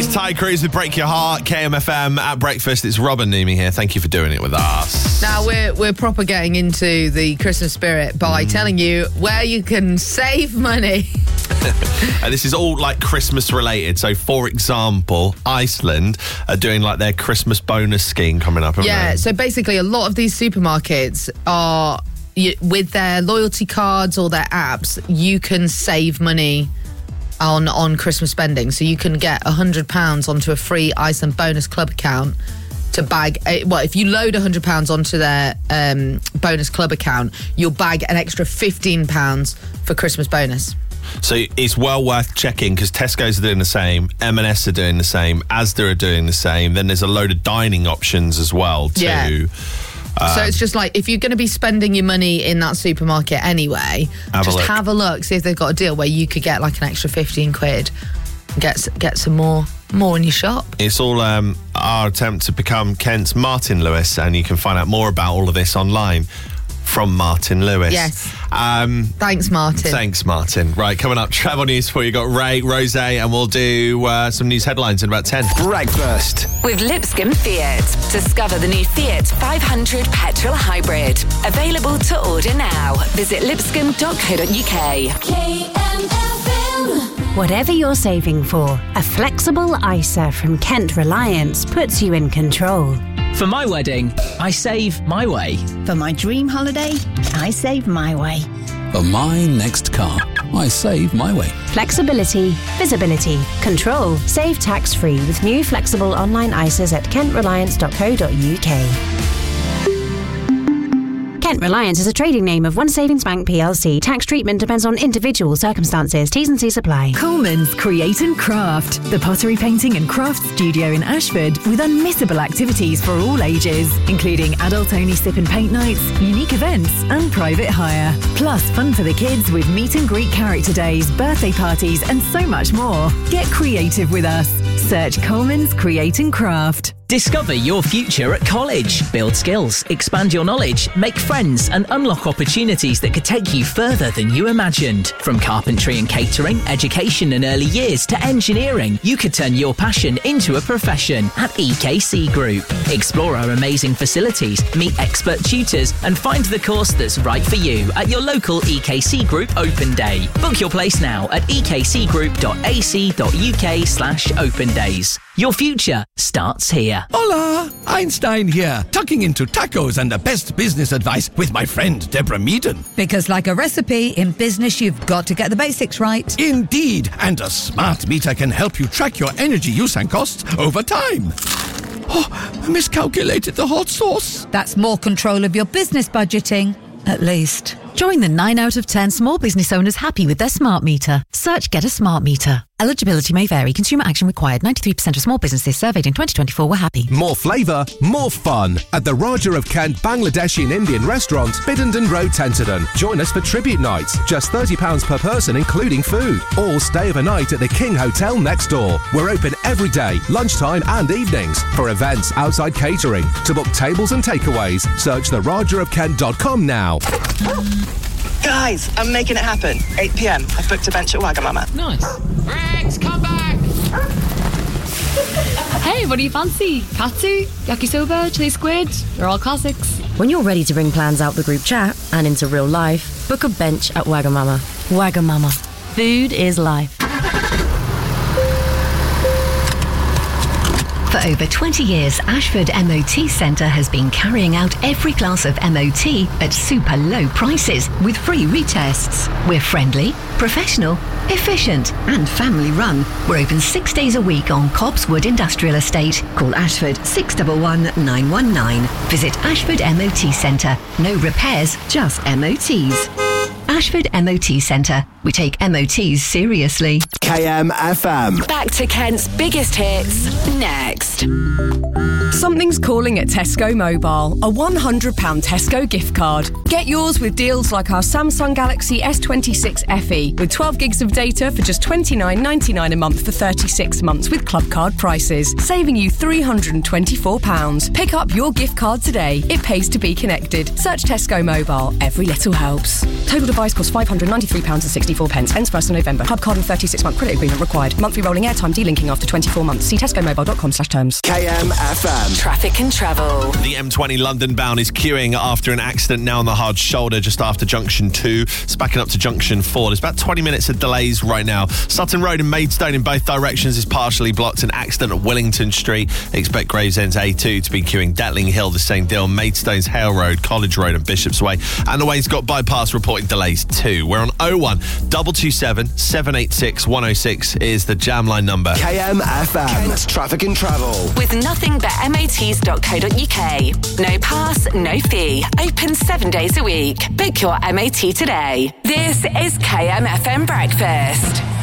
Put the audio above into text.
It's Ty Cruz with Break Your Heart, KMFM at breakfast. It's Rob and Nimi here. Thank you for doing it with us. Now, we're proper getting into the Christmas spirit by telling you where you can save money. And this is all like Christmas related. So, for example, Iceland are doing like their Christmas bonus scheme coming up. Yeah, so basically a lot of these supermarkets are, with their loyalty cards or their apps, you can save money on Christmas spending. So you can get £100 onto a free Iceland bonus club account to bag, if you load £100 onto their bonus club account, you'll bag an extra £15 for Christmas bonus. So it's well worth checking because Tesco's are doing the same, M&S are doing the same, Asda are doing the same. Then there's a load of dining options as well too. Yeah. So it's just like, if you're going to be spending your money in that supermarket anyway, have a look, see if they've got a deal where you could get like an extra 15 quid, get some more in your shop. It's all our attempt to become Kent's Martin Lewis, and you can find out more about all of this online from Martin Lewis. Yes. Thanks, Martin. Thanks, Martin. Right, coming up, travel news for you. Got Ray, Rose, and we'll do some news headlines in about 10. Breakfast with Lipscomb Fiat. Discover the new Fiat 500 petrol hybrid. Available to order now. Visit lipscomb.co.uk. Whatever you're saving for, a flexible ISA from Kent Reliance puts you in control. For my wedding, I save my way. For my dream holiday, I save my way. For my next car, I save my way. Flexibility, visibility, control. Save tax-free with new flexible online ISAs at kentreliance.co.uk. Kent Reliance is a trading name of One Savings Bank plc. Tax treatment depends on individual circumstances. T's and C's apply. Coleman's Create and Craft, the pottery painting and craft studio in Ashford with unmissable activities for all ages, including adult only sip and paint nights, unique events and private hire. Plus fun for the kids with meet and greet character days, birthday parties and so much more. Get creative with us. Search Coleman's Create and Craft. Discover your future at college. Build skills, expand your knowledge, make friends and unlock opportunities that could take you further than you imagined. From carpentry and catering, education and early years to engineering, you could turn your passion into a profession at EKC Group. Explore our amazing facilities, meet expert tutors and find the course that's right for you at your local EKC Group Open Day. Book your place now at ekcgroup.ac.uk/open days. Your future starts here. Hola! Einstein here, tucking into tacos and the best business advice with my friend Deborah Meaden. Because like a recipe, in business you've got to get the basics right. Indeed, and a smart meter can help you track your energy use and costs over time. Oh, I miscalculated the hot sauce. That's more control of your business budgeting, at least. Join the 9 out of 10 small business owners happy with their smart meter. Search Get a Smart Meter. Eligibility may vary. Consumer action required. 93% of small businesses surveyed in 2024 were happy. More flavour, more fun at the Raja of Kent Bangladeshi and Indian restaurant, Biddenden Road, Tenterden. Join us for tribute nights, just £30 per person including food. Or stay overnight at the King Hotel next door. We're open every day, lunchtime and evenings. For events, outside catering. To book tables and takeaways, search therajaofkent.com now. Guys, I'm making it happen. 8 p.m. I've booked a bench at Wagamama. Nice. Rex, come back! Hey, what do you fancy? Katsu, yakisoba, chili squid? They're all classics. When you're ready to bring plans out the group chat and into real life, book a bench at Wagamama. Wagamama. Food is life. For over 20 years, Ashford MOT Centre has been carrying out every class of MOT at super low prices with free retests. We're friendly, professional, efficient and family run. We're open 6 days a week on Cobbswood Industrial Estate. Call Ashford 611 919. Visit Ashford MOT Centre. No repairs, just MOTs. Ashford MOT Centre. We take MOTs seriously. KMFM. Back to Kent's biggest hits next. Something's calling at Tesco Mobile. A £100 Tesco gift card. Get yours with deals like our Samsung Galaxy S26 FE with 12 gigs of data for just $29.99 a month for 36 months with club card prices, saving you £324. Pick up your gift card today. It pays to be connected. Search Tesco Mobile. Every little helps. Total device costs £593.64. Ends 1st of November. Club card and 36-month credit agreement required. Monthly rolling airtime delinking after 24 months. See tescomobile.com/terms. KMFM. Traffic and travel. The M20 London bound is queuing after an accident now on the hard shoulder just after junction 2. It's backing up to junction 4. There's about 20 minutes of delays right now. Sutton Road and Maidstone in both directions is partially blocked. An accident at Wellington Street. Expect Gravesend's A2 to be queuing. Detling Hill, the same deal. Maidstone's Hale Road, College Road and Bishop's Way. And the Wayne's got bypass reporting delays too. We're on 01 227 786 106 is the jam line number. KMFM. Kent's Traffic and Travel. With nothing but MOTs.co.uk. No pass, no fee. Open 7 days a week. Book your MOT today. This is KMFM Breakfast.